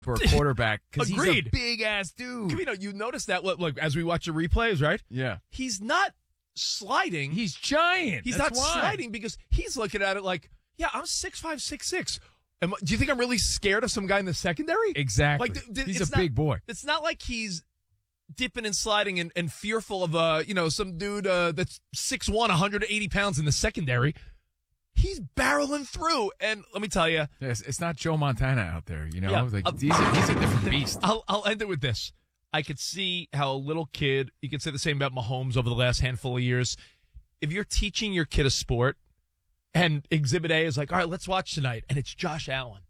for a quarterback because he's a Agreed. big-ass dude. You notice that, look, as we watch the replays, right? Yeah. He's not sliding. He's giant. He's That's not why. sliding because he's looking at it like, yeah, I'm 6'5", 6'6". Do you think I'm really scared of some guy in the secondary? Exactly. Like, he's a big boy. It's not like he's dipping and sliding and fearful of some dude that's 6'1", 180 pounds in the secondary. He's barreling through, and let me tell you, Yes, it's not Joe Montana out there. Yeah. He's a different beast. I'll end it with this. I could see how a little kid, you could say the same about Mahomes over the last handful of years. If you're teaching your kid a sport and Exhibit A is like, all right, let's watch tonight, and it's Josh Allen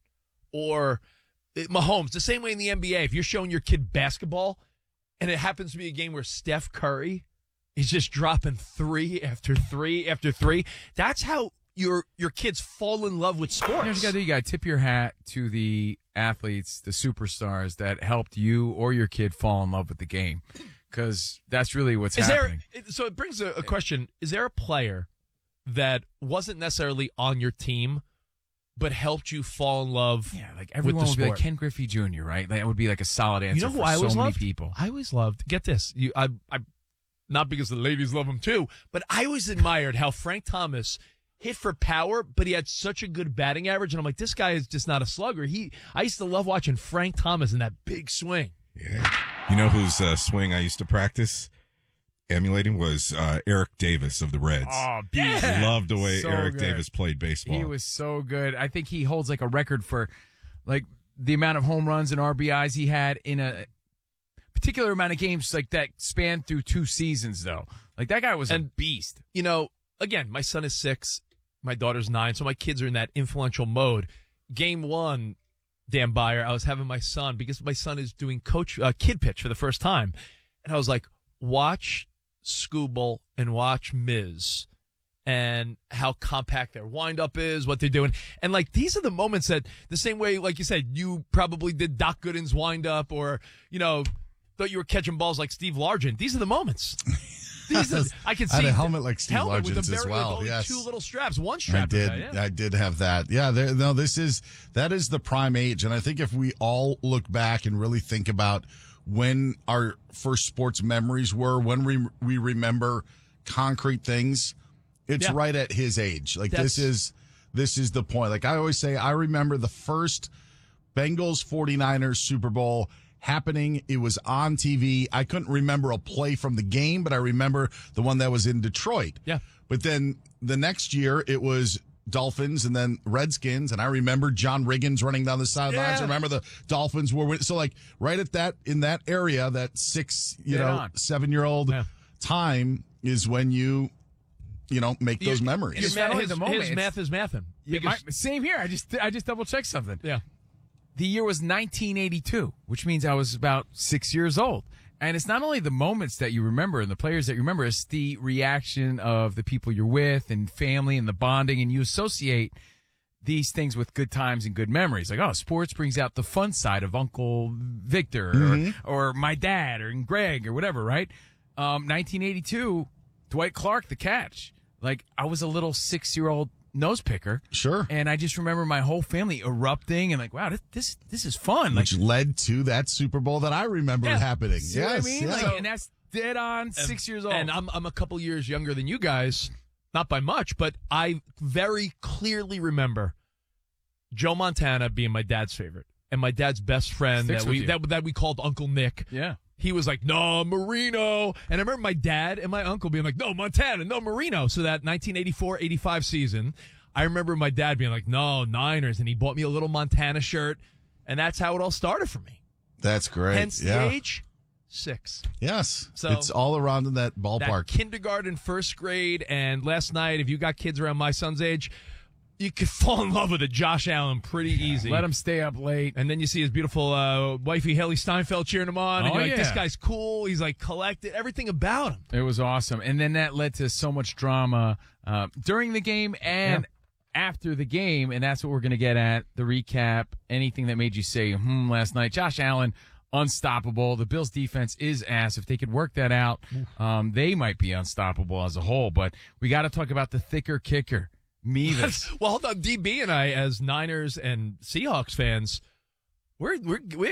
or Mahomes, the same way in the NBA. If you're showing your kid basketball and it happens to be a game where Steph Curry is just dropping 3 after 3 after 3, that's how your kids fall in love with sports. You got to tip your hat to the athletes, the superstars that helped you or your kid fall in love with the game, because that's really what's happening. So it brings a question. Is there a player that wasn't necessarily on your team but helped you fall in love like everyone with the would be like sport? Ken Griffey Jr., right? Like, that would be like a solid answer who for I always so many loved? people. I always loved, get this, I not because the ladies love him too, but I always admired how Frank Thomas hit for power, but he had such a good batting average. And I'm like, this guy is just not a slugger. I used to love watching Frank Thomas in that big swing. Yeah. You know whose swing I used to practice emulating was Eric Davis of the Reds. Oh, Yeah. Loved the way So Eric good. Davis played baseball. He was so good. I think he holds like a record for like the amount of home runs and RBIs he had in a particular amount of games like that spanned through 2 seasons, though. Like, that guy was a beast. Again, my son is 6, my daughter's 9, so my kids are in that influential mode. Game 1, Dan Byer, I was having my son, because my son is doing kid pitch for the first time, and I was like, watch Scooble and watch Miz and how compact their windup is, what they're doing. And like, these are the moments that, the same way, like you said, you probably did Doc Gooden's windup, or, thought you were catching balls like Steve Largent. These are the moments. I can see. I had a helmet like Steve with Largent's a as well. Only Yes. 2 little straps, 1 strap. I did have that. Yeah, that is the prime age. And I think if we all look back and really think about when our first sports memories were, when we remember concrete things, it's right at his age. Like, this is the point. Like I always say, I remember the first Bengals 49ers Super Bowl happening. It was on TV. I couldn't remember a play from the game, but I remember the one that was in Detroit. Yeah. But then the next year it was Dolphins and then Redskins. And I remember John Riggins running down the sidelines. I remember the Dolphins were winning. So like right at in that area, that 7-year-old time is when you make those memories. His math is mathing. Same here. I just double checked something. Yeah. The year was 1982, which means I was about 6 years old. And it's not only the moments that you remember and the players that you remember, it's the reaction of the people you're with and family and the bonding. And you associate these things with good times and good memories. Like, oh, sports brings out the fun side of Uncle Victor or my dad or Greg or whatever, right? 1982, Dwight Clark, the catch. Like, I was a little 6-year-old nose picker. Sure. And I just remember my whole family erupting and like, wow, this is fun. Which led to that Super Bowl that I remember happening. See what I mean? And that's dead on 6 years old. And I'm a couple years younger than you guys, not by much, but I very clearly remember Joe Montana being my dad's favorite and my dad's best friend that we called Uncle Nick. Yeah. He was like, no, Marino. And I remember my dad and my uncle being like, no, Montana, no, Marino. So that 1984-85 season, I remember my dad being like, no, Niners. And he bought me a little Montana shirt. And that's how it all started for me. That's great. Hence the age, 6. Yes. So it's all around in that ballpark. That kindergarten, 1st grade. And last night, if you got kids around my son's age, you could fall in love with a Josh Allen pretty easy. Let him stay up late. And then you see his beautiful wifey, Haley Steinfeld, cheering him on. And you're like, this guy's cool. He's like collected. Everything about him. It was awesome. And then that led to so much drama during the game and after the game. And that's what we're going to get at, the recap. Anything that made you say, last night. Josh Allen, unstoppable. The Bills defense is ass. If they could work that out, they might be unstoppable as a whole. But we got to talk about the thicker kicker. Mevis. Well, hold on. DB and I, as Niners and Seahawks fans, We